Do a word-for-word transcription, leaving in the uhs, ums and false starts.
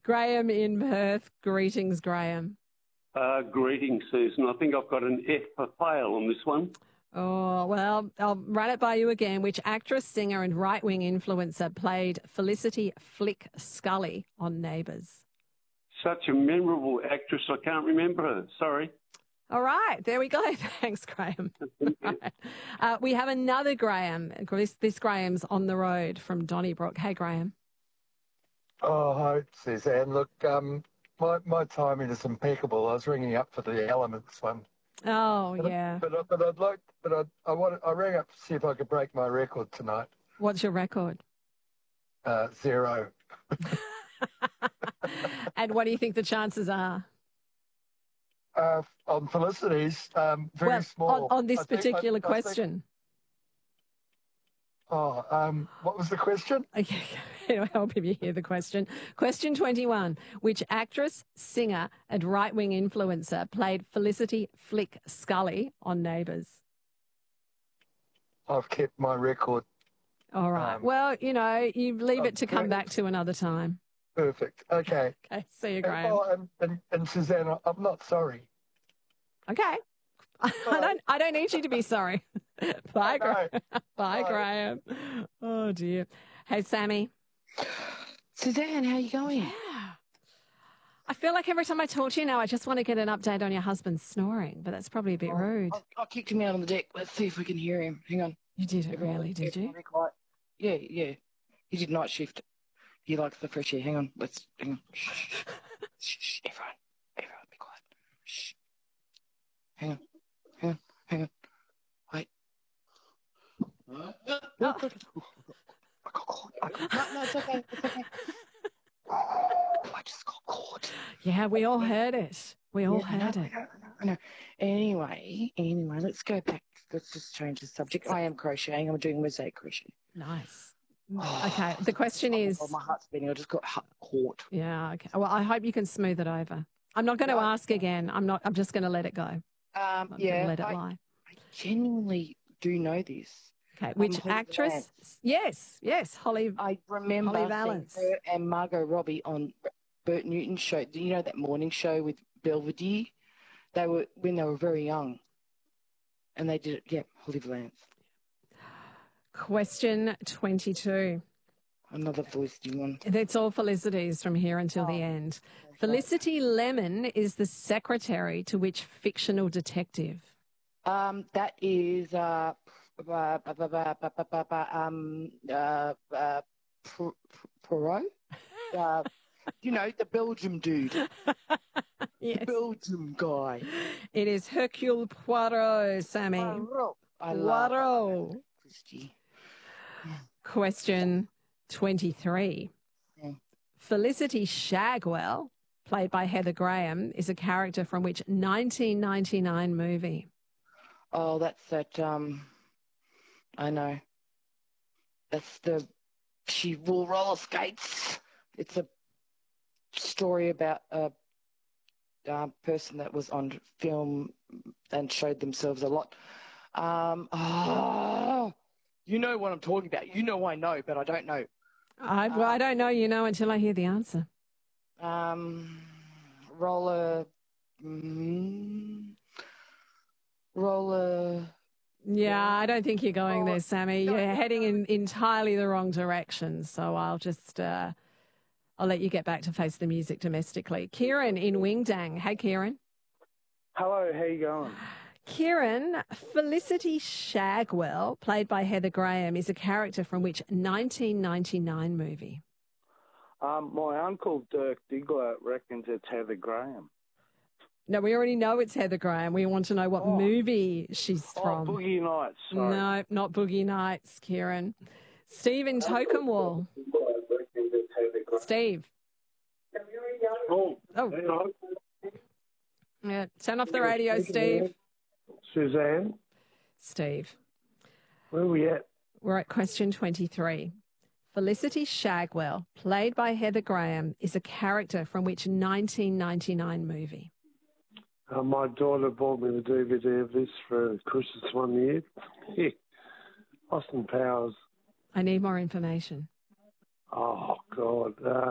Graham in Perth. Greetings, Graham. Uh, greetings, Susan. I think I've got an F for fail on this one. Oh, well, I'll run it by you again. Which actress, singer and right-wing influencer played Felicity Flick Scully on Neighbours? Such a memorable actress, I can't remember her. Sorry. All right, there we go. Thanks, Graham. Right. Uh, we have another Graham. This, this Graham's on the road from Donnybrook. Hey, Graham. Oh, hi, Suzanne. Look, um, my, my timing is impeccable. I was ringing up for the Elements one. Oh, but, yeah. But, but I'd like, but I, I want, I rang up to see if I could break my record tonight. What's your record? Uh, zero. And what do you think the chances are? Uh, on Felicity's, um, very well, small. On, on this I think, particular I, I question. Think, oh, um, what was the question? Okay, it'll help if you hear the question. Question twenty-one. Which actress, singer and right-wing influencer played Felicity Flick Scully on Neighbours? I've kept my record. All right. Um, well, you know, you leave it to come back to another time. Perfect. Okay. Okay. See you, Graham. Oh, and, and, and Suzanne, I'm not sorry. Okay. I don't. I don't need you to be sorry. Bye, Graham. Bye, Bye, Graham. Oh dear. Hey, Sammy. Suzanne, how you going? Yeah. I feel like every time I talk to you now, I just want to get an update on your husband snoring, but that's probably a bit oh, rude. I, I kicked him out on the deck. Let's see if we can hear him. Hang on. You did it, really? Did you? Yeah, yeah. He did night shift. He likes the fresh air. Hang on. Let's. Hang on. Shh. Shh. Shh. Everyone. Everyone, be quiet. Shh. Hang on. Hang on. Hang on. Wait. No, no, it's okay. It's okay. I just got caught. Yeah, we all heard it. We all yeah, heard no, it. No, no, no. Anyway, anyway, let's go back. Let's just change the subject. I am crocheting. I'm doing mosaic crochet. Nice. Okay. The question is. Oh, my heart's beating. I just got caught. Yeah. Okay. Well, I hope you can smooth it over. I'm not going to no, ask again. I'm not. I'm just going to let it go. Um. I'm yeah. let it I, lie. I genuinely do know this. Okay. Which um, actress? Valance. Yes. Yes. Holly. I remember Holly Valance. her and Margot Robbie on Bert Newton's show. You know that morning show with Belvedere? They were when they were very young. And they did it, yeah, Holly Valance. Question twenty-two. Another Felicity one. It's all Felicities from here until oh. the end. Felicity Lemon is the secretary to which fictional detective? Um, that is uh, uh, um, uh, uh, Poirot. Uh, you know, the Belgium dude. Yes. The Belgium guy. It is Hercule Poirot, Sammy. Poirot. I Poirot. love Christy. Yeah. Question twenty-three. Yeah. Felicity Shagwell, played by Heather Graham, is a character from which nineteen ninety-nine movie? Oh, that's that, um, I know. That's the, she will roller skates. It's a story about a uh, person that was on film and showed themselves a lot. Um, oh, you know what I'm talking about. You know I know, but I don't know. I, well, um, I don't know you know until I hear the answer. Um, roller... Mm, roller... Yeah, I don't think you're going there, Sammy. You're heading in entirely the wrong direction. So I'll just, uh, I'll let you get back to face the music domestically. Kieran in Wingdang. Hey, Kieran. Hello, how you going? Kieran, Felicity Shagwell, played by Heather Graham, is a character from which nineteen ninety-nine movie? Um, my uncle Dirk Diggler reckons it's Heather Graham. No, we already know it's Heather Graham. We want to know what oh. movie she's oh, from. Boogie Nights. Sorry. No, not Boogie Nights, Kieran. Steve in Tocumwall. Steve. Oh. oh. Yeah, turn off the radio, Steve. Suzanne. Steve. Where are we at? We're at question twenty-three. Felicity Shagwell, played by Heather Graham, is a character from which nineteen ninety-nine movie? Uh, my daughter bought me the D V D of this for Christmas one year. Austin Powers. I need more information. Oh, God. Uh,